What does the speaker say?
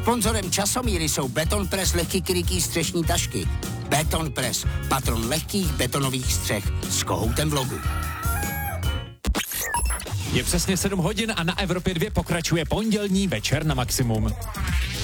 Sponzorem Časomíry jsou Beton Press lehký krytý střešní tašky. Beton Press, patron lehkých betonových střech s kohoutem v logu. Je přesně 7 hodin a na Evropě 2 pokračuje pondělní večer na maximum.